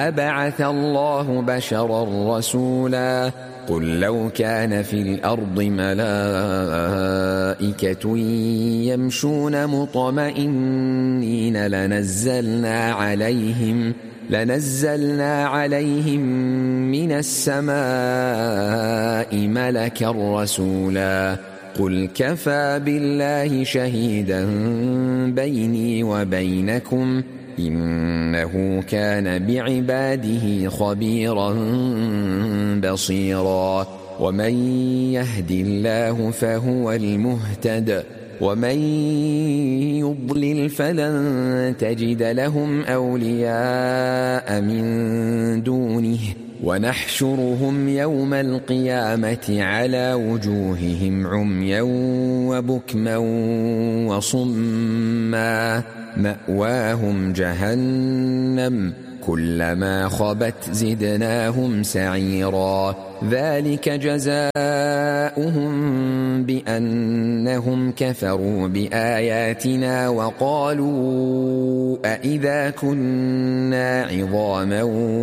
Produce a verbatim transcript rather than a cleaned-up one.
أبعث الله بشرا رسولا قل لو كان في الأرض ملائكة يمشون مطمئنين لنزلنا عليهم لنزلنا عليهم من السماء ملكا رسولا قل كفى بالله شهيدا بيني وبينكم إنه كان بعباده خبيرا بصيرا ومن يهد الله فهو المهتد ومن يضلل فلن تجد لهم أولياء من دونه ونحشرهم يوم القيامة على وجوههم عميا وبكما وصما مأواهم جهنم كلما خبت زدناهم سعيرا ذلك جزاؤهم بأنهم كفروا بآياتنا وقالوا أإذا كنا عظاما